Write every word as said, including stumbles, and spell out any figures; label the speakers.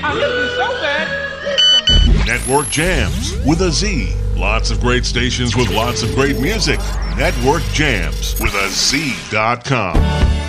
Speaker 1: I love you so bad.
Speaker 2: Network Jams with a Z. Lots of great stations with lots of great music. Network Jams with a Z dot com.